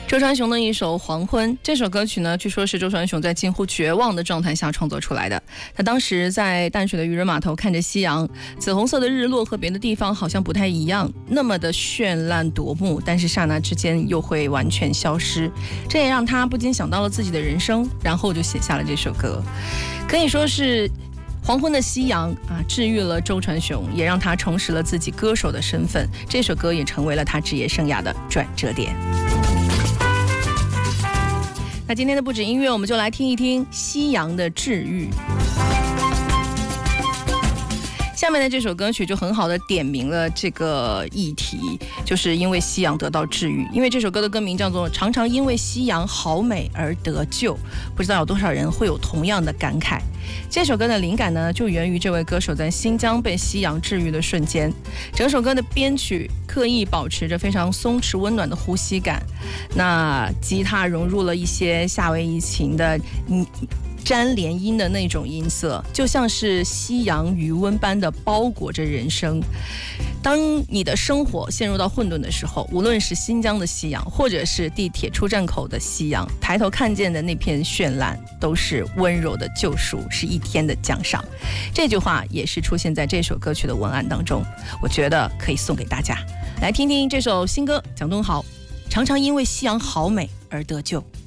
周传雄的一首《黄昏》，这首歌曲呢，据说是周传雄在近乎绝望的状态下创作出来的。他当时在淡水的渔人码头看着夕阳，紫红色的日落和别的地方好像不太一样，那么的绚烂夺目，但是刹那之间又会完全消失。这也让他不禁想到了自己的人生，然后就写下了这首歌。可以说是黄昏的夕阳啊，治愈了周传雄，也让他重拾了自己歌手的身份。这首歌也成为了他职业生涯的转折点。那今天的不止音乐，我们就来听一听夕阳的治愈。下面的这首歌曲就很好的点明了这个议题，就是因为夕阳得到治愈。因为这首歌的歌名叫做《常常因为夕阳好美而得救》，不知道有多少人会有同样的感慨。这首歌的灵感呢，就源于这位歌手在新疆被夕阳治愈的瞬间。整首歌的编曲刻意保持着非常松弛温暖的呼吸感，那吉他融入了一些夏威夷琴的沾连音的那种音色，就像是夕阳余温般的包裹着人生。当你的生活陷入到混沌的时候，无论是新疆的夕阳，或者是地铁出站口的夕阳，抬头看见的那片绚烂，都是温柔的救赎，是一天的奖赏。这句话也是出现在这首歌曲的文案当中，我觉得可以送给大家。来听听这首新歌，蒋东豪《常常因为夕阳好美而得救》。